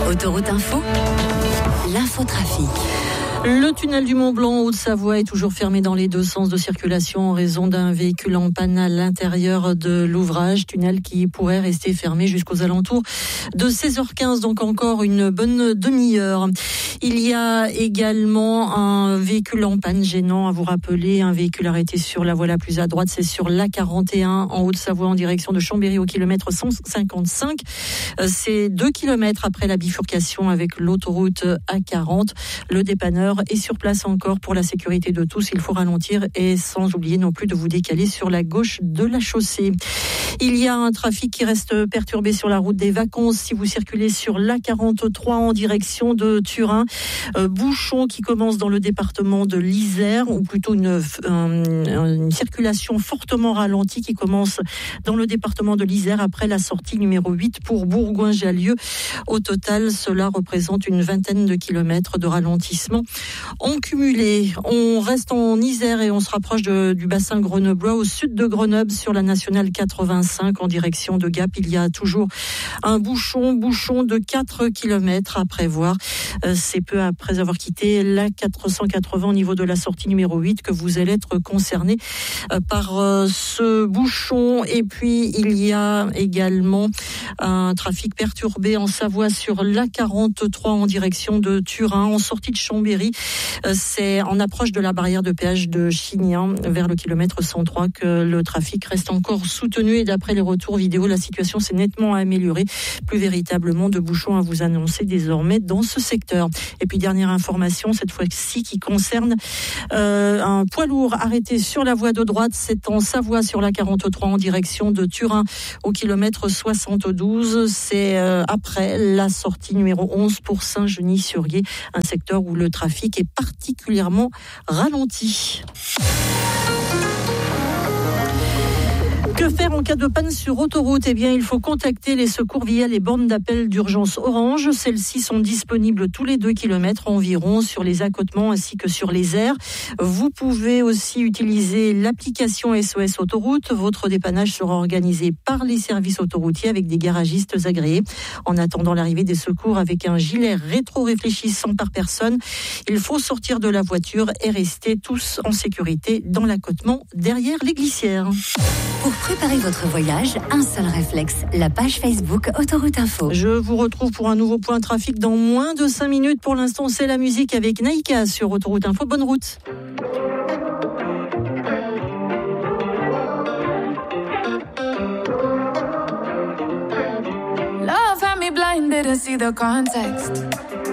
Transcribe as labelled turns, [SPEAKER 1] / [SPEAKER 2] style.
[SPEAKER 1] Autoroute Info, l'infotrafic.
[SPEAKER 2] Le tunnel du Mont-Blanc en Haute-Savoie est toujours fermé dans les deux sens de circulation en raison d'un véhicule en panne à l'intérieur de l'ouvrage. Tunnel qui pourrait rester fermé jusqu'aux alentours de 16h15, donc encore une bonne demi-heure. Il y a également un véhicule en panne gênant à vous rappeler, un véhicule arrêté sur la voie la plus à droite, c'est sur l'A41 en Haute-Savoie en direction de Chambéry au kilomètre 155. C'est 2 kilomètres après la bifurcation avec l'autoroute A40. Le dépanneur est sur place encore pour la sécurité de tous. Il faut ralentir et sans oublier non plus de vous décaler sur la gauche de la chaussée. Il y a un trafic qui reste perturbé sur la route des vacances. Si vous circulez sur l'A43 en direction de Turin, bouchon qui commence dans le département de l'Isère, ou plutôt une circulation fortement ralentie qui commence dans le département de l'Isère après la sortie numéro 8 pour Bourgoin-Jallieu. Au total, cela représente une vingtaine de kilomètres de ralentissement en cumulé. On reste en Isère et on se rapproche du bassin grenoblois au sud de Grenoble sur la nationale 85 en direction de Gap. Il y a toujours un bouchon de 4 kilomètres à prévoir. C'est peu après avoir quitté la 480 au niveau de la sortie numéro 8 que vous allez être concerné par ce bouchon. Et puis il y a également un trafic perturbé en Savoie sur l'A43 en direction de Turin en sortie de Chambéry. C'est en approche de la barrière de péage de Chignan vers le kilomètre 103 que le trafic reste encore soutenu et d'après les retours vidéo, la situation s'est nettement améliorée. Plus véritablement de bouchons à vous annoncer désormais dans ce secteur. Et puis dernière information, cette fois-ci qui concerne un poids lourd arrêté sur la voie de droite. C'est en Savoie sur la 43 en direction de Turin au kilomètre 72. C'est après la sortie numéro 11 pour Saint-Genis-sur-Guiers, un secteur où le trafic est particulièrement ralenti. Que faire en cas de panne sur autoroute ? Eh bien, il faut contacter les secours via les bornes d'appel d'urgence Orange. Celles-ci sont disponibles tous les 2 kilomètres environ sur les accotements ainsi que sur les aires. Vous pouvez aussi utiliser l'application SOS Autoroute. Votre dépannage sera organisé par les services autoroutiers avec des garagistes agréés. En attendant l'arrivée des secours avec un gilet rétro-réfléchissant par personne, il faut sortir de la voiture et rester tous en sécurité dans l'accotement derrière les glissières.
[SPEAKER 1] Pour préparer votre voyage, un seul réflexe, la page Facebook Autoroute Info.
[SPEAKER 2] Je vous retrouve pour un nouveau point trafic dans moins de 5 minutes. Pour l'instant, c'est la musique avec Naïka sur Autoroute Info. Bonne route.
[SPEAKER 3] Love had me blind, didn't see the context.